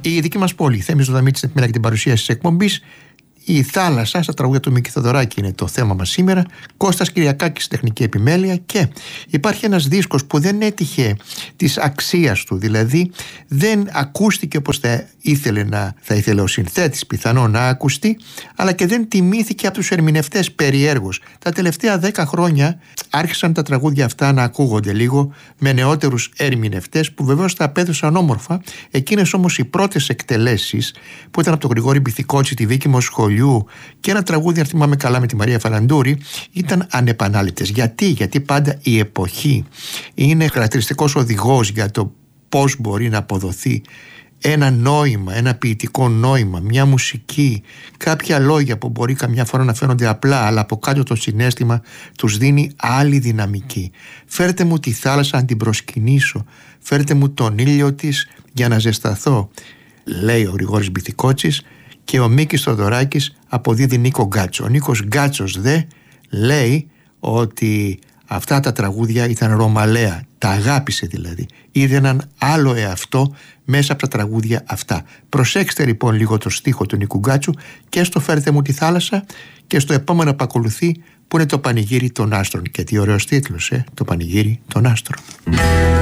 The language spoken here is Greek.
Η δική μας πόλη, Θέμης Δοδαμίτης, στην την παρουσίαση της εκπομπής. Η θάλασσα, στα τραγούδια του Μίκη Θοδωράκη είναι το θέμα μας σήμερα. Κώστας Κυριακάκης, τεχνική επιμέλεια. Και υπάρχει ένας δίσκος που δεν έτυχε της αξίας του, δηλαδή δεν ακούστηκε όπως θα ήθελε ο συνθέτης πιθανόν να ακουστεί, αλλά και δεν τιμήθηκε από τους ερμηνευτές περιέργως. Τα τελευταία 10 χρόνια άρχισαν τα τραγούδια αυτά να ακούγονται λίγο με νεότερους ερμηνευτές που βεβαίως τα απέδωσαν όμορφα. Εκείνες όμως οι πρώτες εκτελέσεις που ήταν από τον Γρηγόρη Μπιθικότσι, τη Βίκη Μοσχολιού και ένα τραγούδι, αν θυμάμαι καλά, με τη Μαρία Φαλαντούρη, ήταν ανεπανάληπτες. Γιατί πάντα η εποχή είναι χαρακτηριστικός οδηγός για το πώς μπορεί να αποδοθεί ένα νόημα, ένα ποιητικό νόημα, μια μουσική, κάποια λόγια που μπορεί καμιά φορά να φαίνονται απλά, αλλά από κάτω το συναίσθημα τους δίνει άλλη δυναμική. Φέρτε μου τη θάλασσα να την προσκυνήσω, φέρτε μου τον ήλιο της για να ζεσταθώ, λέει ο Γρηγόρης Μπιθικότσης, και ο Μίκης Θοδωράκης αποδίδει Νίκο Γκάτσο. Ο Νίκος Γκάτσος λέει ότι αυτά τα τραγούδια ήταν ρωμαλαία, τα αγάπησε δηλαδή, είδε έναν άλλο εαυτό μέσα από τα τραγούδια αυτά. Προσέξτε λοιπόν λίγο το στίχο του Νίκου Γκάτσου και στο «Φέρτε μου τη θάλασσα» και στο επόμενο που ακολουθεί, που είναι το «Πανηγύρι των άστρων». Και τι ωραίος τίτλος, το «Πανηγύρι των άστρων».